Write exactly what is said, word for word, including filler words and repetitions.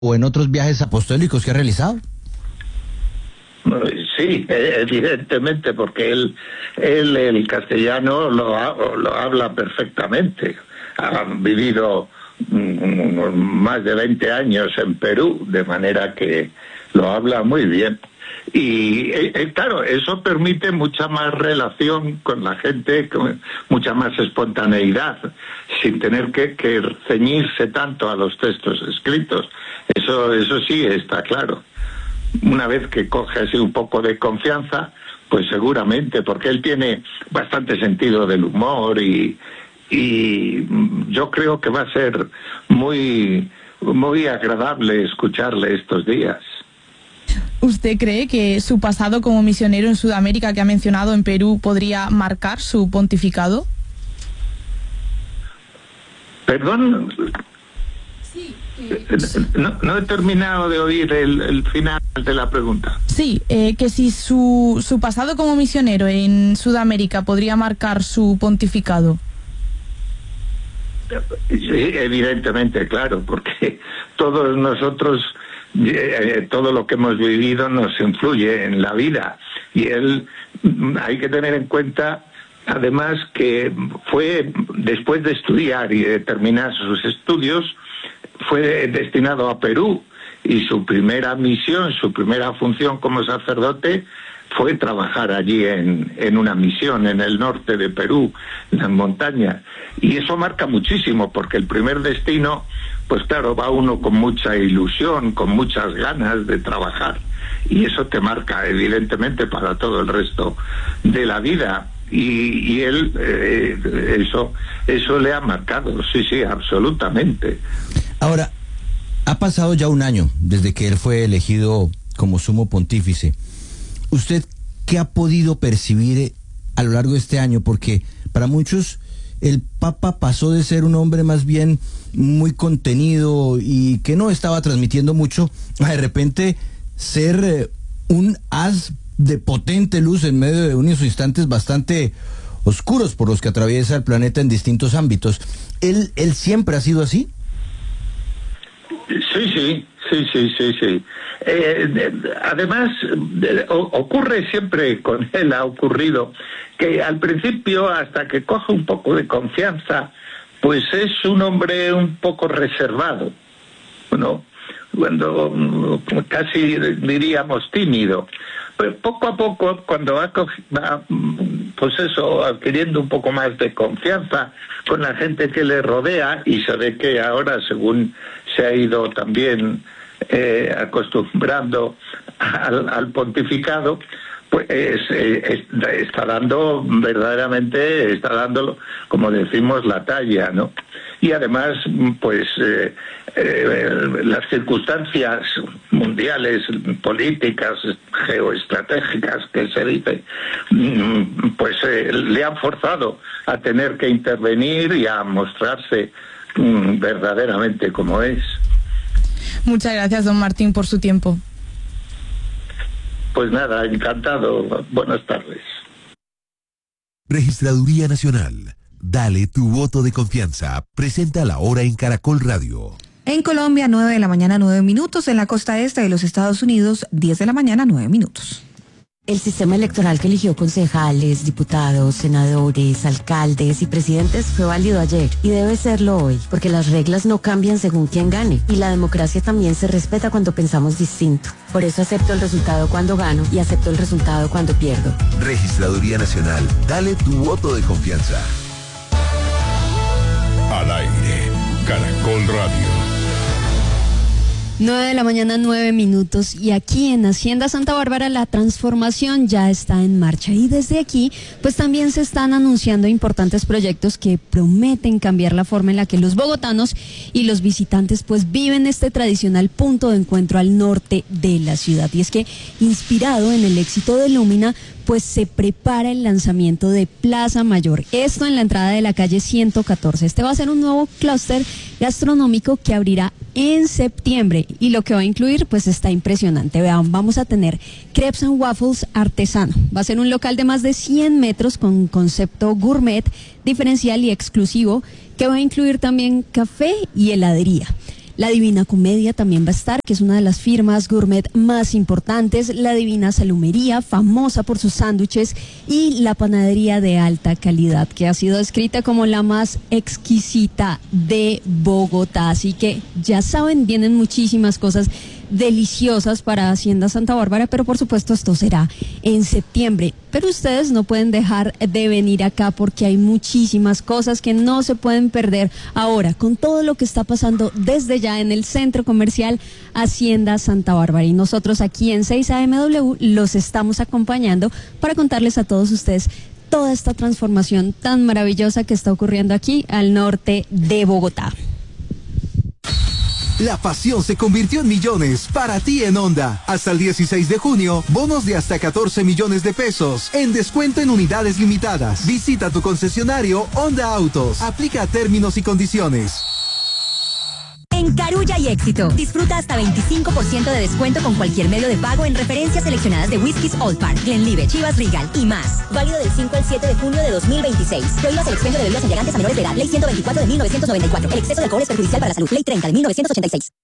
o en otros viajes apostólicos que ha realizado? Sí, evidentemente, porque él, él el castellano lo, lo habla perfectamente. Ha vivido más de veinte años en Perú, de manera que lo habla muy bien. Y eh, claro, eso permite mucha más relación con la gente, con mucha más espontaneidad, sin tener que, que ceñirse tanto a los textos escritos. Eso, eso sí está claro. Una vez que coge así un poco de confianza, pues seguramente, porque él tiene bastante sentido del humor y, y yo creo que va a ser muy, muy agradable escucarle estos días. ¿Usted cree que su pasado como misionero en Sudamérica, que ha mencionado en Perú, podría marcar su pontificado? ¿Perdón? Sí. No, no he terminado de oír el, el final de la pregunta. Sí, eh, que si su, su pasado como misionero en Sudamérica podría marcar su pontificado. Sí, evidentemente, claro, porque todos nosotros, eh, todo lo que hemos vivido nos influye en la vida. Y él, hay que tener en cuenta, además, que fue, después de estudiar y de terminar sus estudios, fue destinado a Perú, y su primera misión, su primera función como sacerdote fue trabajar allí en, en una misión en el norte de Perú, en las montañas. Y eso marca muchísimo, porque el primer destino, pues claro, va uno con mucha ilusión, con muchas ganas de trabajar, y eso te marca evidentemente para todo el resto de la vida. Y, y él, eh, eso, eso le ha marcado, sí, sí, absolutamente. Ahora, ha pasado ya un año desde que él fue elegido como sumo pontífice. ¿Usted qué ha podido percibir a lo largo de este año? Porque para muchos el Papa pasó de ser un hombre más bien muy contenido y que no estaba transmitiendo mucho, a de repente ser eh, un haz de potente luz en medio de unos instantes bastante oscuros por los que atraviesa el planeta en distintos ámbitos. ¿Él, él siempre ha sido así? Sí, sí, sí, sí, sí, sí. Eh, de, además, de, o, ocurre siempre con él, ha ocurrido, que al principio, hasta que coge un poco de confianza, pues es un hombre un poco reservado, ¿no? Cuando casi diríamos tímido. Pero poco a poco, cuando va, va, pues eso, adquiriendo un poco más de confianza con la gente que le rodea, y se ve que ahora, según se ha ido también eh, acostumbrando al, al pontificado, pues eh, está dando verdaderamente, está dando, como decimos, la talla, ¿no? Y además, pues eh, eh, las circunstancias mundiales, políticas, geoestratégicas, que se dice, pues eh, le han forzado a tener que intervenir y a mostrarse mm, verdaderamente como es. Muchas gracias, don Martín, por su tiempo. Pues nada, encantado. Buenas tardes. Registraduría Nacional. Dale tu voto de confianza. Presenta la hora en Caracol Radio. En Colombia, nueve de la mañana, nueve minutos. En la costa este de los Estados Unidos, diez de la mañana, nueve minutos. El sistema electoral que eligió concejales, diputados, senadores, alcaldes y presidentes fue válido ayer y debe serlo hoy, porque las reglas no cambian según quién gane y la democracia también se respeta cuando pensamos distinto. Por eso acepto el resultado cuando gano y acepto el resultado cuando pierdo. Registraduría Nacional. Dale tu voto de confianza. Al aire, Caracol Radio. nueve de la mañana, nueve minutos, y aquí en Hacienda Santa Bárbara la transformación ya está en marcha, y desde aquí pues también se están anunciando importantes proyectos que prometen cambiar la forma en la que los bogotanos y los visitantes pues viven este tradicional punto de encuentro al norte de la ciudad. Y es que, inspirado en el éxito de Lumina, pues se prepara el lanzamiento de Plaza Mayor, esto en la entrada de la calle ciento catorce. Este va a ser un nuevo clúster gastronómico que abrirá en septiembre, y lo que va a incluir pues está impresionante. Vean, vamos a tener crepes and waffles artesano, va a ser un local de más de cien metros con concepto gourmet, diferencial y exclusivo, que va a incluir también café y heladería. La Divina Comedia también va a estar, que es una de las firmas gourmet más importantes, la Divina Salumería, famosa por sus sándwiches, y la panadería de alta calidad, que ha sido descrita como la más exquisita de Bogotá. Así que ya saben, vienen muchísimas cosas deliciosas para Hacienda Santa Bárbara, pero por supuesto esto será en septiembre. Pero ustedes no pueden dejar de venir acá porque hay muchísimas cosas que no se pueden perder ahora, con todo lo que está pasando desde ya en el centro comercial Hacienda Santa Bárbara. Y nosotros aquí en seis A M W los estamos acompañando para contarles a todos ustedes toda esta transformación tan maravillosa que está ocurriendo aquí al norte de Bogotá. La pasión se convirtió en millones para ti en Honda. Hasta el dieciséis de junio, bonos de hasta catorce millones de pesos en descuento en unidades limitadas. Visita tu concesionario Honda Autos. Aplica términos y condiciones. En Carulla y Éxito, disfruta hasta veinticinco por ciento de descuento con cualquier medio de pago en referencias seleccionadas de Whiskies Old Park, Glenlivet, Chivas Regal y más. Válido del cinco al siete de junio de dos mil veintiséis. Prohíbas el expendio de bebidas embriagantes a menores de edad. Ley ciento veinticuatro de mil novecientos noventa y cuatro. El exceso de alcohol es perjudicial para la salud. Ley treinta de mil novecientos ochenta y seis.